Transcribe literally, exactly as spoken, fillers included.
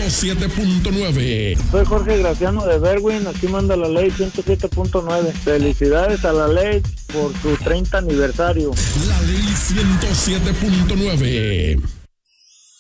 siete punto nueve. Soy Jorge Graciano de Berwin, aquí manda la ley ciento siete punto nueve. Felicidades a la ley por su treinta aniversario. La ley ciento siete punto nueve.